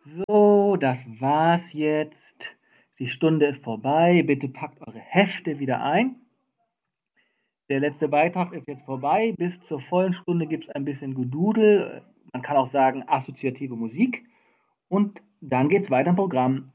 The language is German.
So, das war's jetzt. Die Stunde ist vorbei. Bitte packt eure Hefte wieder ein. Der letzte Beitrag ist jetzt vorbei. Bis zur vollen Stunde gibt es ein bisschen Gedudel. Man kann auch sagen assoziative Musik. Und dann geht's weiter im Programm.